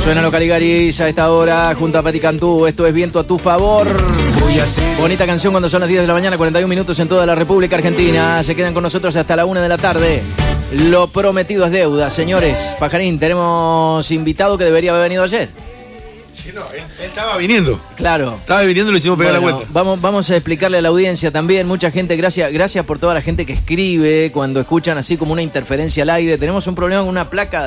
Suena los Caligaris a esta hora junto a Pati Cantú. Esto es Viento a tu favor. Bonita canción cuando son las 10 de la mañana, 41 minutos en toda la República Argentina. Se quedan con nosotros hasta la 1 de la tarde. Lo prometido es deuda, señores. Pajarín, tenemos invitado que debería haber venido ayer. Sí, no, él estaba viniendo. Claro. Estaba viniendo y le hicimos pegar la vuelta. Vamos a explicarle a la audiencia también. Mucha gente, gracias por toda la gente que escribe cuando escuchan así como una interferencia al aire. Tenemos un problema con una placa